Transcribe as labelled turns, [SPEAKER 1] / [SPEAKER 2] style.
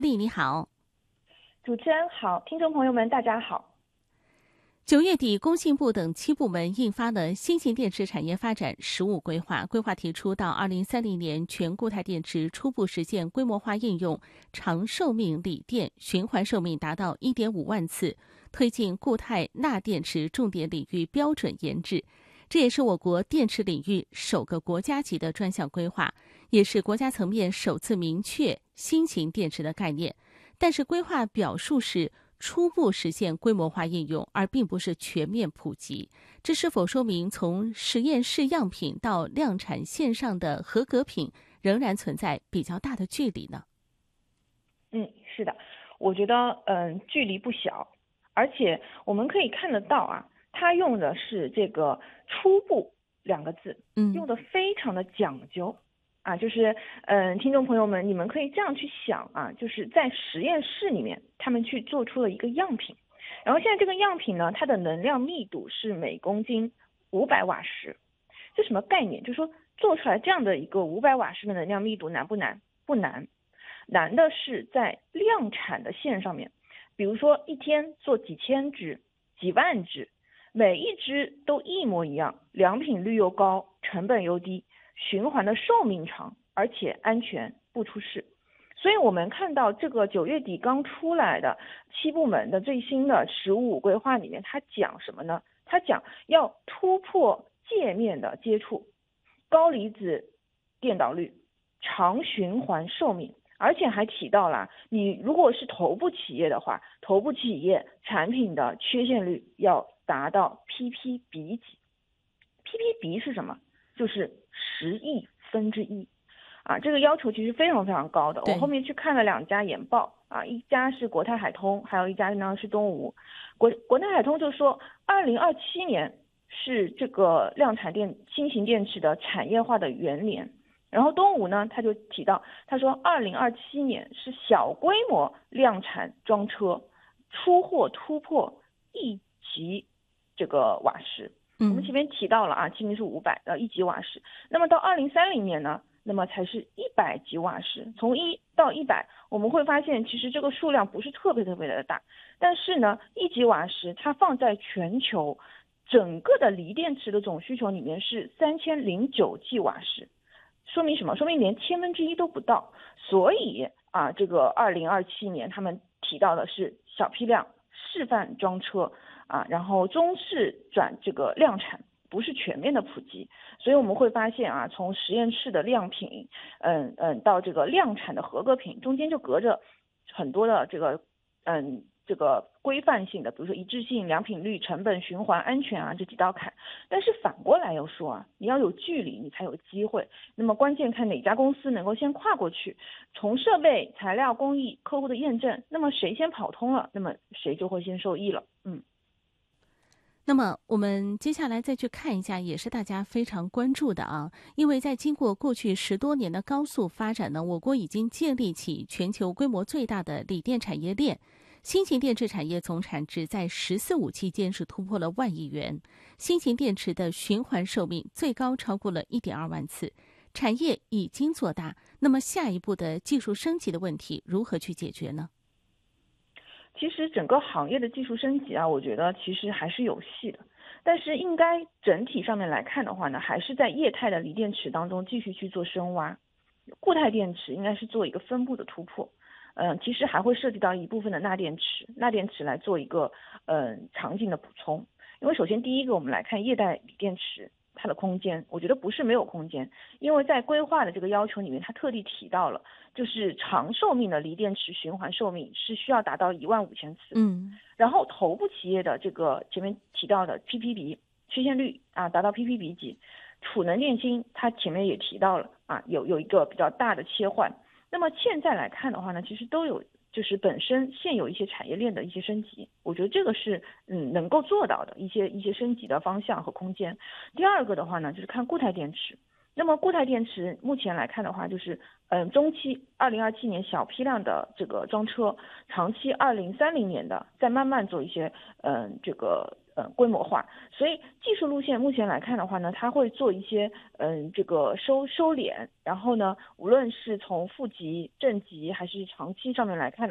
[SPEAKER 1] 丽你好。
[SPEAKER 2] 主持人好，听众朋友们大家好。
[SPEAKER 1] 9月底，工信部等7部门印发了新型电池产业发展15规划，规划提出到2030年，全固态电池初步实现规模化应用，长寿命锂电循环寿命达到1.5万次，推进固态钠电池重点领域标准研制。这也是我国电池领域首个国家级的专项规划，也是国家层面首次明确新型电池的概念。但是规划表述是初步实现规模化应用，而并不是全面普及。这是否说明从实验室样品到量产线上的合格品仍然存在比较大的距离呢？
[SPEAKER 2] 是的，我觉得距离不小，而且我们可以看得到啊，它用的是这个初步2个字，用的非常的讲究啊，就是听众朋友们，你们可以这样去想啊，就是在实验室里面，他们去做出了一个样品，然后现在这个样品呢，它的能量密度是每公斤500瓦时，这什么概念？就是说做出来这样的一个500瓦时的能量密度难不难？不难，难的是在量产的线上面，比如说一天做几千只、几万只，每一只都一模一样，良品率又高，成本又低，循环的寿命长，而且安全不出事。所以我们看到这个9月底刚出来的7部门的最新的15规划里面，它讲什么呢？它讲要突破界面的接触，高离子电导率，长循环寿命，而且还提到了，你如果是头部企业的话，头部企业产品的缺陷率要达到 ppb 级。ppb 是什么？就是10亿分之一啊，这个要求其实非常非常高的。我后面去看了2家研报啊，一家是国泰海通，还有一家呢是东吴。国泰海通就说，2027年是这个量产新型电池的产业化的元年。然后东吴呢，他就提到，他说2027年是小规模量产装车出货突破1级这个瓦时。我们前面提到了啊，清明是500的1级瓦时，那么到2030年呢，那么才是100级瓦时。从1到100，我们会发现其实这个数量不是特别的大，但是呢，1级瓦时它放在全球整个的锂电池的总需求里面是3009 G 瓦时。说明什么？说明连1/1000都不到。所以啊，这个2027年他们提到的是小批量示范装车啊，然后中试转这个量产，不是全面的普及。所以我们会发现啊，从实验室的样品，到这个量产的合格品，中间就隔着很多的这个规范性的，比如说一致性、良品率、成本、循环、安全啊这几道坎。但是反过来又说啊，你要有距离，你才有机会。那么关键看哪家公司能够先跨过去，从设备、材料、工艺、客户的验证，那么谁先跑通了，那么谁就会先受益了。
[SPEAKER 1] 那么我们接下来再去看一下，也是大家非常关注的啊，因为在经过过去10多年的高速发展呢，我国已经建立起全球规模最大的锂电产业链，新型电池产业总产值在“十四五”期间是突破了1万亿元，新型电池的循环寿命最高超过了1.2万次，产业已经做大。那么下一步的技术升级的问题如何去解决呢？
[SPEAKER 2] 其实整个行业的技术升级啊，我觉得其实还是有戏的，但是应该整体上面来看的话呢，还是在液态的锂电池当中继续去做深挖，固态电池应该是做一个分布的突破。其实还会涉及到一部分的钠电池来做一个场景的补充。因为首先第一个，我们来看液态锂电池它的空间，我觉得不是没有空间，因为在规划的这个要求里面，它特地提到了，就是长寿命的锂电池循环寿命是需要达到15000次。然后头部企业的这个前面提到的 ppb 缺陷率啊达到 ppb 级，储能电芯它前面也提到了啊，有一个比较大的切换。那么现在来看的话呢，其实都有就是本身现有一些产业链的一些升级，我觉得这个是能够做到的一些升级的方向和空间。第二个的话呢，就是看固态电池。 那么固态电池目前来看的话，就是中期2027年小批量的这个装车，长期2030年的再慢慢做一些规模化。所以技术路线目前来看的话呢，它会做一些这个收敛，然后呢，无论是从负极、正极还是长期上面来看的。